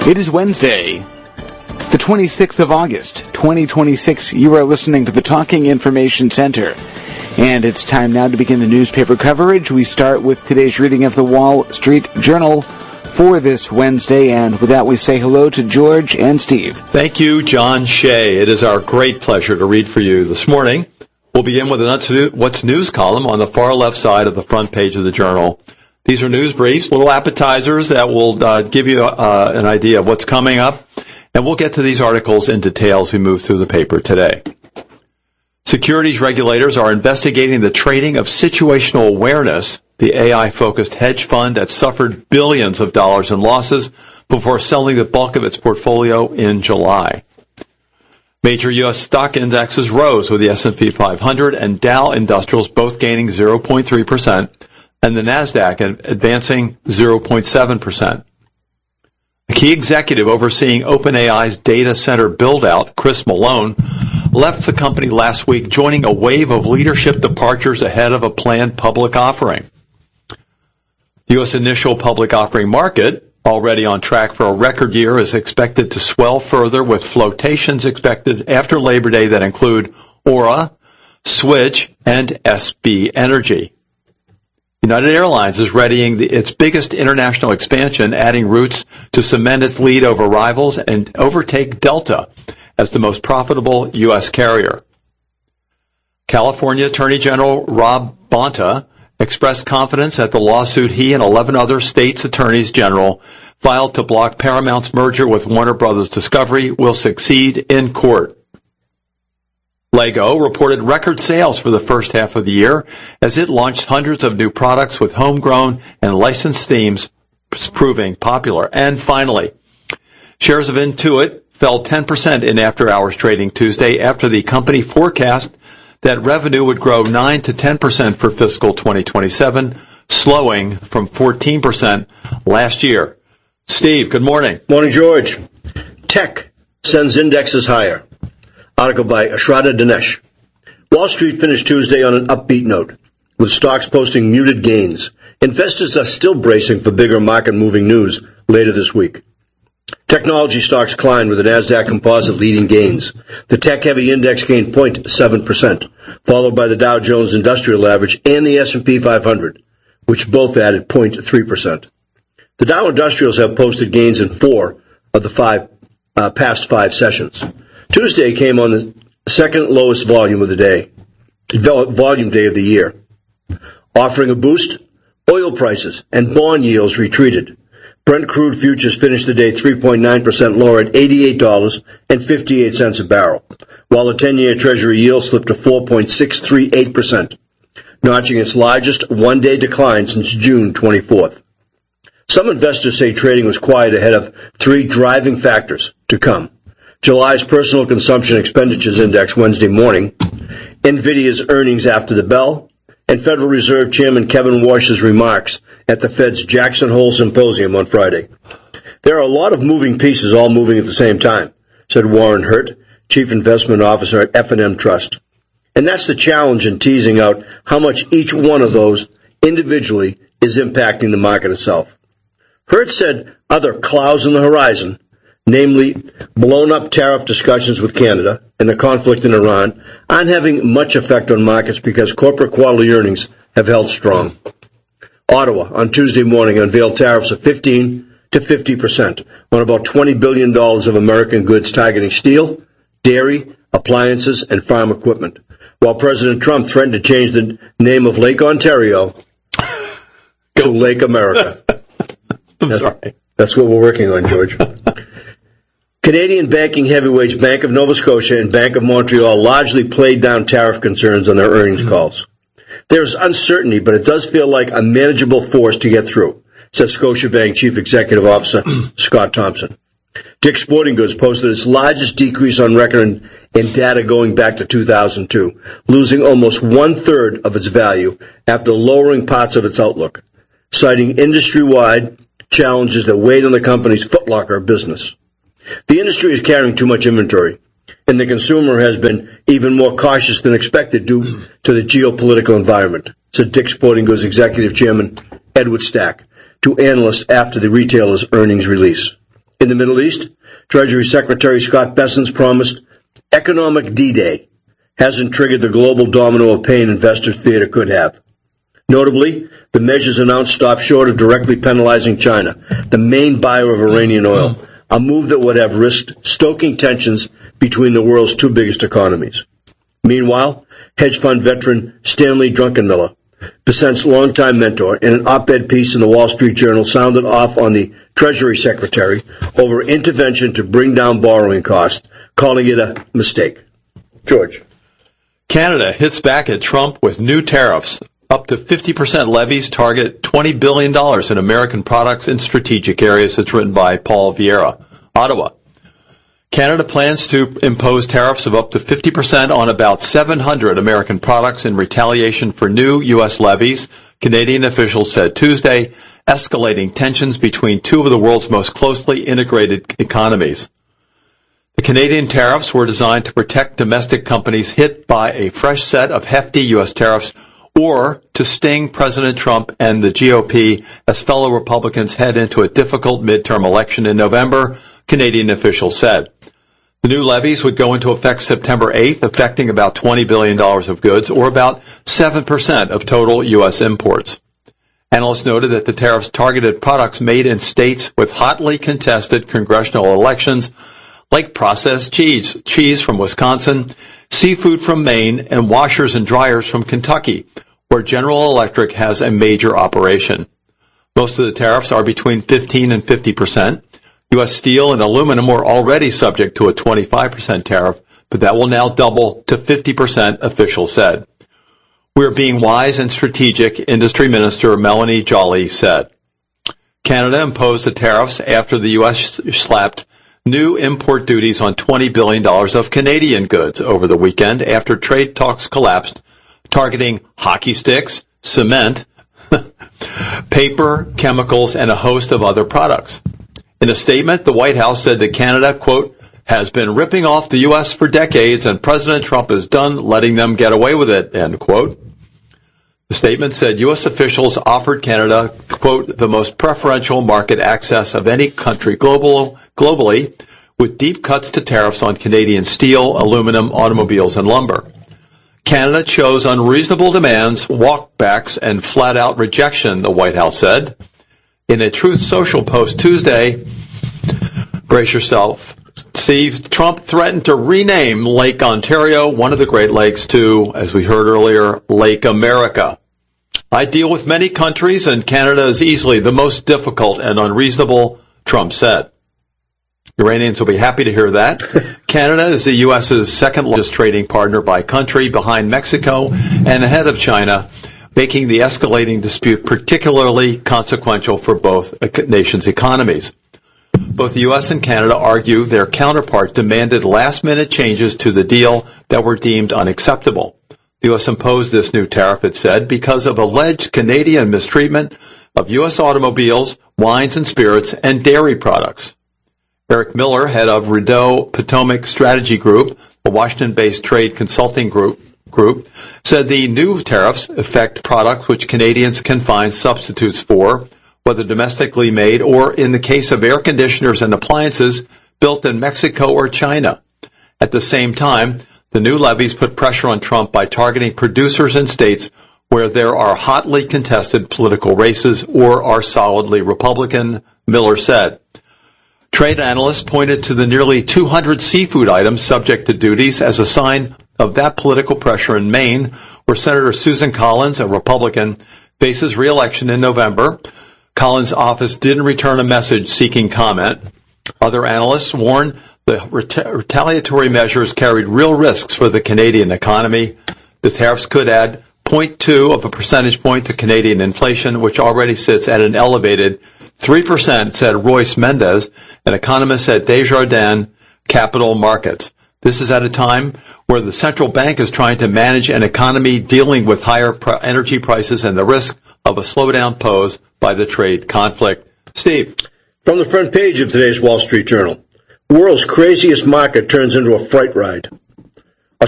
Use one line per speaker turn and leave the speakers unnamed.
It is Wednesday, the 26th of August, 2026. You are listening to the Talking Information Center. And it's time now to begin the newspaper coverage. We start with today's reading of the Wall Street Journal for this Wednesday. And with that, we say hello to George and Steve.
Thank you, John Shea. It is our great pleasure to read for you this morning. We'll begin with an What's News column on the far left side of the front page of the Journal. These are news briefs, little appetizers that will give you an idea of what's coming up. And we'll get to these articles in detail as we move through the paper today. Securities regulators are investigating the trading of Situational Awareness, the AI-focused hedge fund that suffered billions of dollars in losses before selling the bulk of its portfolio in July. Major U.S. stock indexes rose with the S&P 500 and Dow Industrials both gaining 0.3%, and the NASDAQ advancing 0.7%. A key executive overseeing OpenAI's data center build-out, Chris Malone, left the company last week, joining a wave of leadership departures ahead of a planned public offering. The U.S. initial public offering market, already on track for a record year, is expected to swell further, with flotations expected after Labor Day that include Aura, Switch, and SB Energy. United Airlines is readying its biggest international expansion, adding routes to cement its lead over rivals and overtake Delta as the most profitable U.S. carrier. California Attorney General Rob Bonta expressed confidence that the lawsuit he and 11 other states' attorneys general filed to block Paramount's merger with Warner Brothers Discovery will succeed in court. Lego reported record sales for the first half of the year as it launched hundreds of new products with homegrown and licensed themes proving popular. And finally, shares of Intuit fell 10% in after-hours trading Tuesday after the company forecast that revenue would grow 9 to 10% for fiscal 2027, slowing from 14% last year. Steve, good morning.
Morning, George. Tech sends indexes higher. Article by Ashrada Dinesh. Wall Street finished Tuesday on an upbeat note, with stocks posting muted gains. Investors are still bracing for bigger market-moving news later this week. Technology stocks climbed with the NASDAQ Composite leading gains. The tech-heavy index gained 0.7%, followed by the Dow Jones Industrial Average and the S&P 500, which both added 0.3%. The Dow Industrials have posted gains in 4 of the past 5 sessions. Tuesday came on the second lowest volume of the day, volume day of the year. Offering a boost, oil prices and bond yields retreated. Brent crude futures finished the day 3.9% lower at $88.58 a barrel, while the 10-year Treasury yield slipped to 4.638%, notching its largest one-day decline since June 24th. Some investors say trading was quiet ahead of 3 driving factors to come. July's personal consumption expenditures index Wednesday morning, NVIDIA's earnings after the bell, and Federal Reserve Chairman Kevin Warsh's remarks at the Fed's Jackson Hole Symposium on Friday. There are a lot of moving pieces all moving at the same time, said Warren Hurt, Chief Investment Officer at F&M Trust. And that's the challenge in teasing out how much each one of those individually is impacting the market itself. Hurt said other clouds on the horizon, namely blown-up tariff discussions with Canada and the conflict in Iran, aren't having much effect on markets because corporate quality earnings have held strong. Ottawa, on Tuesday morning, unveiled tariffs of 15 to 50% on about $20 billion of American goods targeting steel, dairy, appliances, and farm equipment, while President Trump threatened to change the name of Lake Ontario to Lake America.
Sorry.
That's what we're working on, George. Canadian banking heavyweights Bank of Nova Scotia and Bank of Montreal largely played down tariff concerns on their earnings calls. There's uncertainty, but it does feel like a manageable force to get through, said Scotiabank Chief Executive Officer Scott Thompson. Dick's Sporting Goods posted its largest decrease on record in data going back to 2002, losing almost one-third of its value after lowering parts of its outlook, citing industry-wide challenges that weighed on the company's Foot Locker business. The industry is carrying too much inventory, and the consumer has been even more cautious than expected due to the geopolitical environment, said Dick's Sporting Goods Executive Chairman Edward Stack to analysts after the retailer's earnings release. In the Middle East, Treasury Secretary Scott Bessent's promised economic D-Day hasn't triggered the global domino of pain investors feared it could have. Notably, the measures announced stop short of directly penalizing China, the main buyer of Iranian oil, a move that would have risked stoking tensions between the world's two biggest economies. Meanwhile, hedge fund veteran Stanley Druckenmiller, Bessent's longtime mentor, in an op-ed piece in the Wall Street Journal, sounded off on the Treasury Secretary over intervention to bring down borrowing costs, calling it a mistake. George.
Canada hits back at Trump with new tariffs. Up to 50% levies target $20 billion in American products in strategic areas. It's written by Paul Vieira. Ottawa. Canada plans to impose tariffs of up to 50% on about 700 American products in retaliation for new U.S. levies, Canadian officials said Tuesday, escalating tensions between two of the world's most closely integrated economies. The Canadian tariffs were designed to protect domestic companies hit by a fresh set of hefty U.S. tariffs or to sting President Trump and the GOP as fellow Republicans head into a difficult midterm election in November, Canadian officials said. The new levies would go into effect September 8th, affecting about $20 billion of goods, or about 7% of total U.S. imports. Analysts noted that the tariffs targeted products made in states with hotly contested congressional elections, like processed cheese from Wisconsin, seafood from Maine, and washers and dryers from Kentucky, where General Electric has a major operation. Most of the tariffs are between 15 and 50%. U.S. steel and aluminum were already subject to a 25% tariff, but that will now double to 50%, officials said. We're being wise and strategic, Industry Minister Melanie Joly said. Canada imposed the tariffs after the U.S. slapped new import duties on $20 billion of Canadian goods over the weekend after trade talks collapsed, targeting hockey sticks, cement, paper, chemicals, and a host of other products. In a statement, the White House said that Canada, quote, has been ripping off the U.S. for decades and President Trump is done letting them get away with it, end quote. The statement said U.S. officials offered Canada, quote, the most preferential market access of any country globally, with deep cuts to tariffs on Canadian steel, aluminum, automobiles, and lumber. Canada chose unreasonable demands, walkbacks, and flat-out rejection, the White House said. In a Truth Social post Tuesday, brace yourself, Steve, Trump threatened to rename Lake Ontario, one of the Great Lakes, to, as we heard earlier, Lake America. I deal with many countries, and Canada is easily the most difficult and unreasonable, Trump said. Iranians will be happy to hear that. Canada is the U.S.'s second largest trading partner by country, behind Mexico and ahead of China, making the escalating dispute particularly consequential for both nations' economies. Both the U.S. and Canada argue their counterpart demanded last-minute changes to the deal that were deemed unacceptable. The U.S. imposed this new tariff, it said, because of alleged Canadian mistreatment of U.S. automobiles, wines and spirits, and dairy products. Eric Miller, head of Rideau Potomac Strategy Group, a Washington-based trade consulting group, said the new tariffs affect products which Canadians can find substitutes for, whether domestically made or, in the case of air conditioners and appliances, built in Mexico or China. At the same time, the new levies put pressure on Trump by targeting producers in states where there are hotly contested political races or are solidly Republican, Miller said. Trade analysts pointed to the nearly 200 seafood items subject to duties as a sign of that political pressure in Maine, where Senator Susan Collins, a Republican, faces re-election in November. Collins' office didn't return a message seeking comment. Other analysts warn the retaliatory measures carried real risks for the Canadian economy. The tariffs could add 0.2 of a percentage point to Canadian inflation, which already sits at an elevated 3%, said Royce Mendez, an economist at Desjardins Capital Markets. This is at a time where the central bank is trying to manage an economy dealing with higher energy prices and the risk of a slowdown posed by the trade conflict. Steve.
From the front page of today's Wall Street Journal, world's craziest market turns into a fright ride.